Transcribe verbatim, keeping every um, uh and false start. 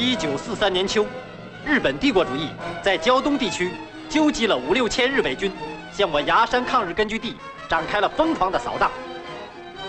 一九四三年秋，日本帝国主义在胶东地区纠集了五六千日伪军，向我崖山抗日根据地展开了疯狂的扫荡。